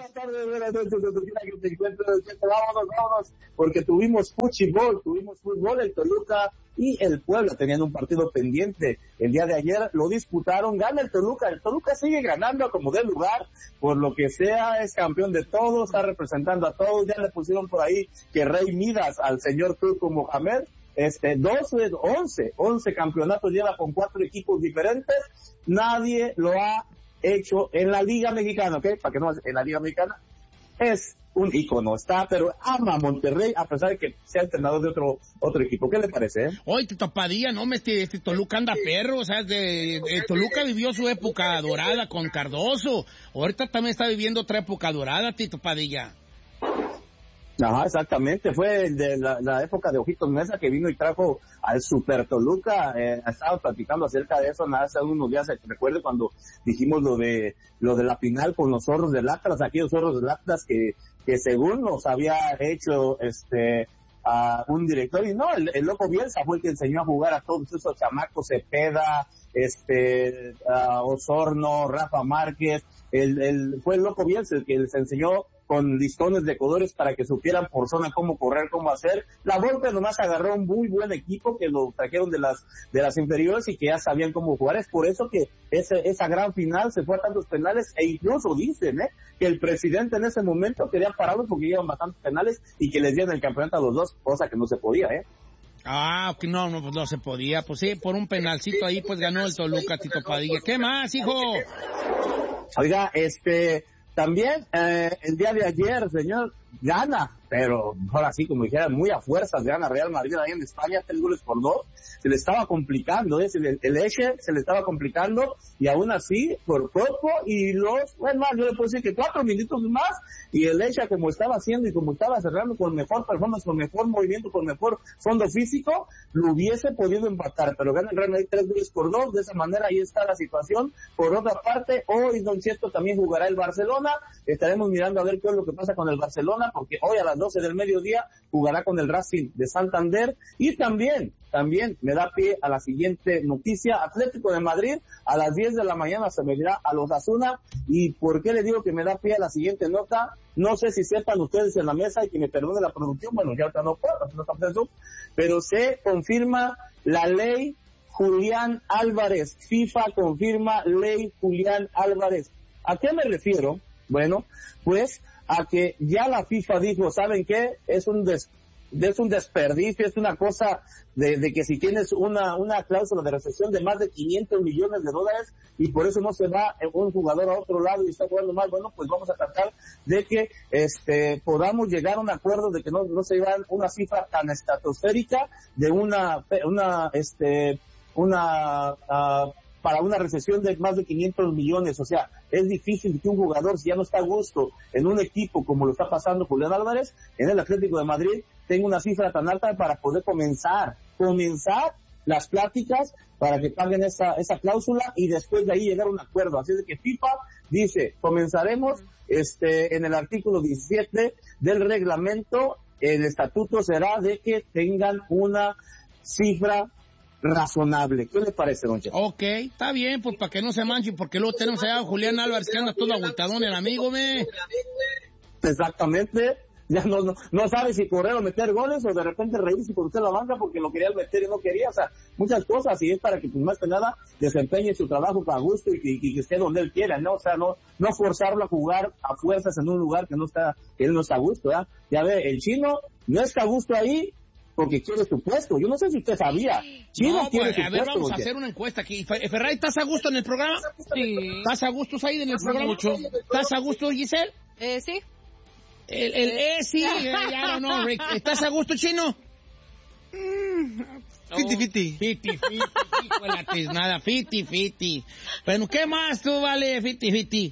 Buenas noches, donde quiera que te encuentres. Vámonos, porque tuvimos fútbol, el Toluca y el Puebla tenían un partido pendiente. El día de ayer lo disputaron, gana el Toluca sigue ganando como de lugar, por lo que sea, es campeón de todo, está representando a todos, ya le pusieron por ahí que Rey Midas al señor Turco Mohamed. 11 campeonatos lleva con 4 equipos diferentes, nadie lo ha hecho en la Liga Mexicana, ¿ok? Para que no, en la Liga Mexicana es un ícono, pero ama a Monterrey a pesar de que sea entrenador de otro equipo. ¿Qué le parece? Oye, Tito Padilla, no, Toluca anda perro, o sea, Toluca vivió su época dorada con Cardoso, ahorita también está viviendo otra época dorada, Tito Padilla. Ajá, exactamente, fue de la época de Ojitos Mesa que vino y trajo al Super Toluca. Estaba platicando acerca de eso hace unos días. Recuerdo cuando dijimos lo de la final con los Zorros del Atlas, aquellos Zorros del Atlas que según nos había hecho a un director, y no, el Loco Bielsa fue el que enseñó a jugar a todos esos chamacos, Cepeda, Osorno, Rafa Márquez, fue el Loco Bielsa el que les enseñó con listones de colores para que supieran por zona cómo correr, cómo hacer. La Volpe nomás agarró un muy buen equipo que lo trajeron de las inferiores y que ya sabían cómo jugar. Es por eso que esa gran final se fue a tantos penales, e incluso dicen que el presidente en ese momento quería pararlos porque llevan bastantes penales y que les dieran el campeonato a los dos, cosa que no se podía, Ah, no se podía. Pues sí, por un penalcito ahí pues ganó el Toluca, Tito Padilla. ¿Qué más, hijo? Oiga, también el día de ayer, señor, gana, pero ahora sí, como dijera, muy a fuerzas gana Real Madrid ahí en España, 3-2. Se le estaba complicando, el Eche se le estaba complicando, y aún así, por poco, y yo le puedo decir que 4 minutos más, y el Eche, como estaba haciendo y como estaba cerrando con mejor performance, con mejor movimiento, con mejor fondo físico, lo hubiese podido empatar, pero gana el Real Madrid 3-2, de esa manera ahí está la situación. Por otra parte, hoy, don Cheto, también jugará el Barcelona, estaremos mirando a ver qué es lo que pasa con el Barcelona, porque hoy a las 12 del mediodía jugará con el Racing de Santander, y también me da pie a la siguiente noticia: Atlético de Madrid a las 10 de la mañana se medirá a los Osasuna. ¿Y por qué le digo que me da pie a la siguiente nota? No sé si sepan ustedes en la mesa, y que me perdone la producción, bueno, ya ahorita no puedo, no está presente, pero se confirma la ley Julián Álvarez. FIFA confirma ley Julián Álvarez. ¿A qué me refiero? Bueno, pues a que ya la FIFA dijo, ¿saben qué? Es un desperdicio, es una cosa de que si tienes una cláusula de recesión de más de $500 millones, y por eso no se va un jugador a otro lado y está jugando mal, bueno, pues vamos a tratar de que podamos llegar a un acuerdo de que no se llevan una cifra tan estratosférica de para una recesión de más de 500 millones. O sea, es difícil que un jugador, si ya no está a gusto en un equipo como lo está pasando Julián Álvarez, en el Atlético de Madrid, tenga una cifra tan alta para poder comenzar las pláticas para que paguen esa cláusula, y después de ahí llegar a un acuerdo. Así de que FIFA dice, comenzaremos en el artículo 17 del reglamento, el estatuto será de que tengan una cifra razonable. ¿Qué le parece, don Cheto? Ok, está bien, pues para que no se manchen, porque luego tenemos allá a Julián Álvarez que anda todo agüitadón, el amigo, Exactamente. Ya no sabe si correr o meter goles, o de repente reírse por usted la banca porque lo quería meter y no quería. O sea, muchas cosas, y es para que, pues, más que nada, desempeñe su trabajo para gusto y que esté donde él quiera, ¿no? O sea, no forzarlo a jugar a fuerzas en un lugar que él no está a gusto, ¿ya? Ya ve, el chino no está a gusto ahí porque quiere su puesto. Yo no sé si usted sabía. Chino quiere su puesto. A ver, vamos a hacer una encuesta aquí. Ferrari, ¿estás a gusto en el programa? Sí. ¿Estás a gusto, Said, en el programa? Mucho. ¿Estás a gusto, Giselle? Sí. Sí, ya no, no, Rick. ¿Estás a gusto, chino? Fiti, hijo de la tiznada, fiti. Bueno, ¿qué más tú, vale, fiti? Fiti.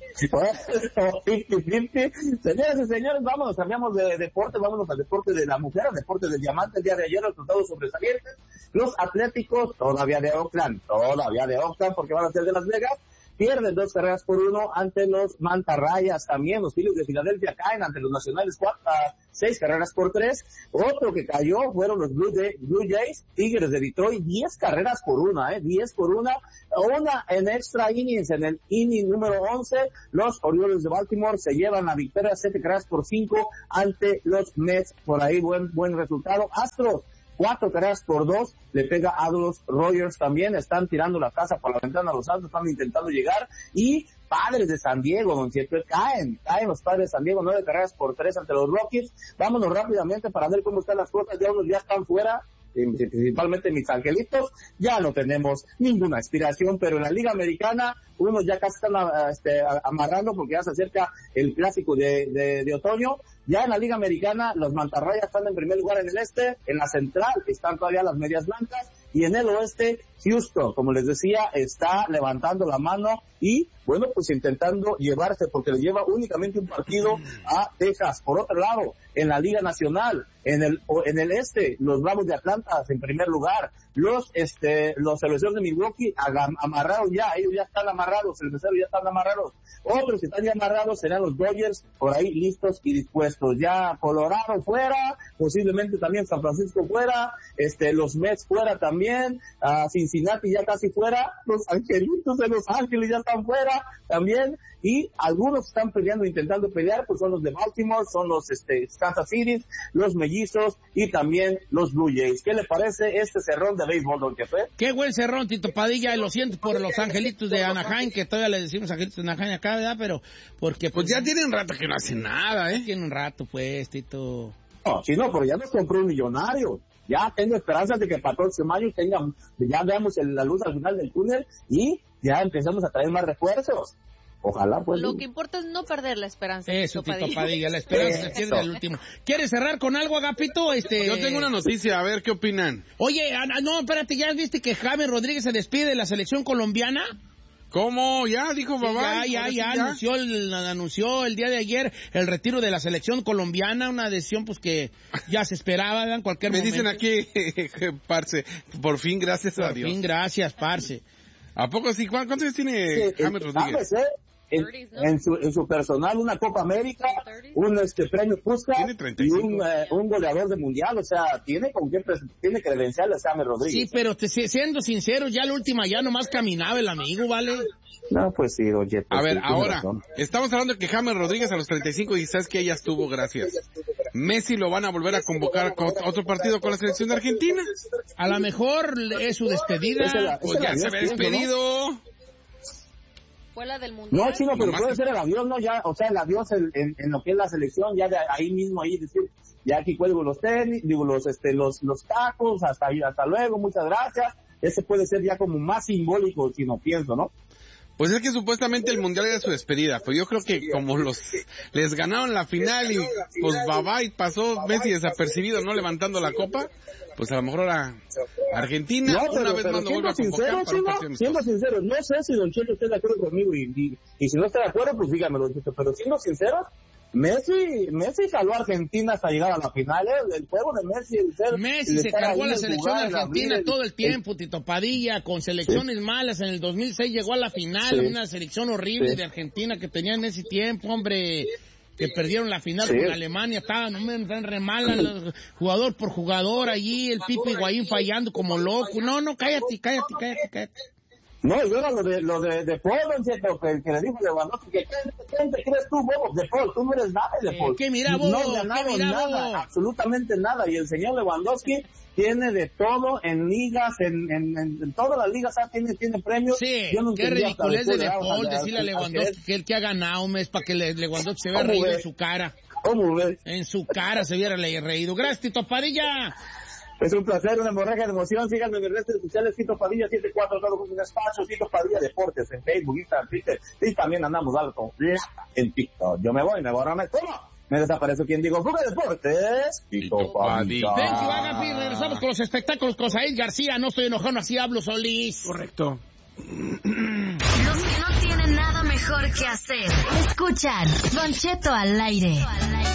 Señoras y señores, cambiamos de deporte, vámonos al deporte de la mujer, al deporte del diamante. El día de ayer, los resultados sobresalientes. Los Atléticos, todavía de Oakland, porque van a ser de Las Vegas, pierden 2-1 ante los Mantarrayas. También los Phillies de Filadelfia caen ante los Nacionales 6-3. Otro que cayó fueron los Blue Jays, Tigres de Detroit, 10-1, 10-1. Una en extra innings, en el inning número 11, los Orioles de Baltimore se llevan la victoria 7-5 ante los Mets. Por ahí buen resultado. Astros 4-2 le pega a los Rogers también. Están tirando la casa por la ventana, los Astros están intentando llegar. Y Padres de San Diego, don Cheto, caen los Padres de San Diego 9-3 ante los Rockies. Vámonos rápidamente para ver cómo están las cosas. Ya unos ya están fuera, principalmente mis angelitos. Ya no tenemos ninguna aspiración, pero en la Liga Americana unos ya casi están amarrando porque ya se acerca el clásico de otoño. Ya en la Liga Americana los Mantarrayas están en primer lugar en el este, en la central están todavía las Medias Blancas, y en el oeste Houston, como les decía, está levantando la mano y, bueno, pues intentando llevarse, porque le lleva únicamente un partido a Texas. Por otro lado, en la Liga Nacional, en el este, los Bravos de Atlanta en primer lugar, los Cerveceros de Milwaukee amarrados ya, ellos ya están amarrados, cerveceros ya están amarrados. Otros que están ya amarrados serán los Dodgers, por ahí listos y dispuestos. Ya Colorado fuera, posiblemente también San Francisco fuera, los Mets fuera también, Cincinnati ya casi fuera, los Angelitos de Los Ángeles ya están fuera también, y algunos están peleando, intentando pelear, pues son los de Baltimore, son los Kansas City, los Mellizos y también los Blue Jays. ¿Qué le parece este cerrón de béisbol, don Jefe? Qué buen cerrón, Tito Padilla, y lo siento por los Angelitos de Anaheim, que todavía le decimos Angelitos de Anaheim acá, ¿verdad? Pero porque pues ya tienen un rato que no hacen nada, ¿eh? Tienen un rato, pues, Tito. No, chino, pero ya nos compró un millonario. Ya tengo esperanzas de que para el próximo año ya veamos la luz al final del túnel y ya empezamos a traer más refuerzos. Ojalá, pues. Lo que importa es no perder la esperanza. Eso, Tito Padilla, la esperanza se pierde al último. ¿Quieres cerrar con algo, Agapito? Yo tengo una noticia, a ver qué opinan. Oye, no, espérate, ¿ya viste que James Rodríguez se despide de la selección colombiana? ¿Cómo? ¿Ya? ¿Dijo babá? Ya anunció el día de ayer el retiro de la selección colombiana, una decisión pues que ya se esperaba en cualquier momento. Me dicen aquí, parce, por fin, gracias a Dios. Por fin, gracias, parce. ¿A poco sí? ¿Cuántos años tiene James Rodríguez? ¿Sabes, en su personal, una Copa América, un premio Puskás y un goleador de mundial, o sea, tiene credenciales James Rodríguez. Sí, pero siendo sincero, ya la última ya nomás caminaba el amigo, ¿vale? No, pues sí, don Jeto. A ver, sí, ahora, estamos hablando de que James Rodríguez a los 35 y sabes que ya estuvo, gracias. Messi lo van a volver a convocar con otro partido con la selección de Argentina. A lo mejor es su despedida. Pues ya se había despedido. ¿No? Fue la del mundial. No, chino, pero puede ser el adiós, ¿no? Ya, o sea, el adiós en lo que es la selección, ya de ahí mismo, ahí decir, ya aquí cuelgo los tenis, digo, los tacos, hasta luego, muchas gracias. Ese puede ser ya como más simbólico, si no pienso, ¿no? Pues es que supuestamente el mundial era su despedida, pues yo creo que como les ganaron la final y pues babá y pasó Messi desapercibido, no levantando la copa, pues a lo mejor ahora Argentina una vez más lo vuelve a convocar para un partido. Siendo sincero, no sé si don Cheto esté de acuerdo conmigo y si no está de acuerdo, pues dígamelo, don Cheto, pero siendo sincero, Messi jaló a Argentina hasta llegar a la final, el juego de Messi se cargó a la selección de Argentina todo el tiempo, Tito Padilla, con selecciones malas. En el 2006 llegó a la final, una selección horrible de Argentina que tenía en ese tiempo, hombre, que perdieron la final con Alemania, estaban re mala, jugador por jugador allí, el Pipe Higuaín fallando como loco. No, cállate. No, yo era lo de Paul, don Cheto, que le dijo Lewandowski, ¿quién te crees tú, Bobo? De Paul, tú no eres nada de Paul. ¿Qué mira, Bobo? No ganaron nada, absolutamente nada, y el señor Lewandowski tiene de todo en ligas, en todas las ligas, tiene premios. Sí, qué ridiculez de Paul decirle a Lewandowski que el que ha ganado un mes para que Lewandowski se vea reído en su cara. ¿Cómo ves? En su cara se viera reído. Gracias, Tito Padilla. Es un placer, una hemorragia de emoción. Síganme en mis redes sociales, Tito Padilla 74, todo con un espacio, Tito Padilla Deportes en Facebook, Instagram, Twitter, y también andamos alto en TikTok. Yo me voy, ¿cómo? Me desaparezco quien digo, Fuga Deportes, Tito Padilla. Thank you, Agapi. Regresamos con los espectáculos con Said García. No estoy enojado, así hablo, Solís. Correcto. Los que no tienen nada mejor que hacer. Escuchan Don Cheto al aire.